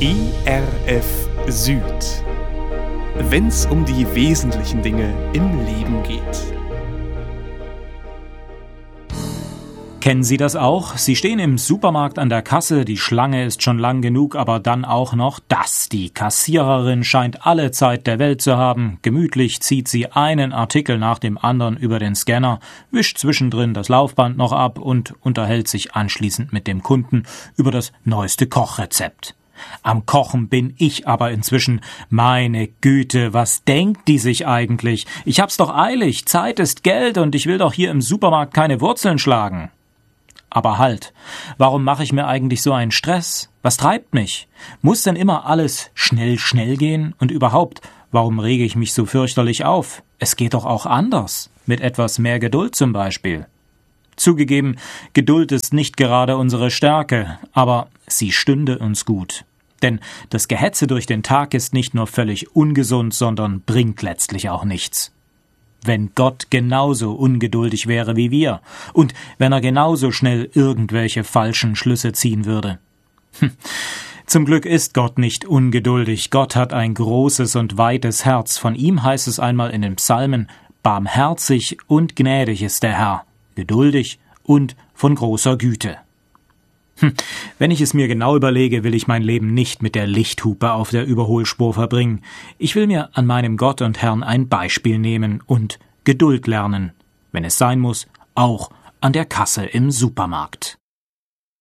ERF Süd. Wenn's um die wesentlichen Dinge im Leben geht. Kennen Sie das auch? Sie stehen im Supermarkt an der Kasse, die Schlange ist schon lang genug, aber dann auch noch das. Die Kassiererin scheint alle Zeit der Welt zu haben. Gemütlich zieht sie einen Artikel nach dem anderen über den Scanner, wischt zwischendrin das Laufband noch ab und unterhält sich anschließend mit dem Kunden über das neueste Kochrezept. Am Kochen bin ich aber inzwischen. Meine Güte, was denkt die sich eigentlich? Ich hab's doch eilig, Zeit ist Geld und ich will doch hier im Supermarkt keine Wurzeln schlagen. Aber halt, warum mache ich mir eigentlich so einen Stress? Was treibt mich? Muss denn immer alles schnell gehen? Und überhaupt, warum rege ich mich so fürchterlich auf? Es geht doch auch anders, mit etwas mehr Geduld zum Beispiel. Zugegeben, Geduld ist nicht gerade unsere Stärke, aber sie stünde uns gut. Denn das Gehetze durch den Tag ist nicht nur völlig ungesund, sondern bringt letztlich auch nichts. Wenn Gott genauso ungeduldig wäre wie wir und wenn er genauso schnell irgendwelche falschen Schlüsse ziehen würde. Zum Glück ist Gott nicht ungeduldig. Gott hat ein großes und weites Herz. Von ihm heißt es einmal in den Psalmen: Barmherzig und gnädig ist der Herr, geduldig und von großer Güte. Wenn ich es mir genau überlege, will ich mein Leben nicht mit der Lichthupe auf der Überholspur verbringen. Ich will mir an meinem Gott und Herrn ein Beispiel nehmen und Geduld lernen. Wenn es sein muss, auch an der Kasse im Supermarkt.